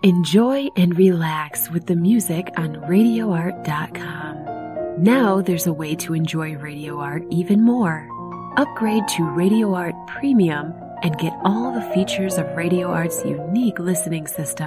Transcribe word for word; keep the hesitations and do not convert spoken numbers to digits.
Enjoy and relax with the music on radio art dot com. Now there's a way to enjoy Radio Art even more. Upgrade to Radio Art Premium and get all the features of Radio Art's unique listening system.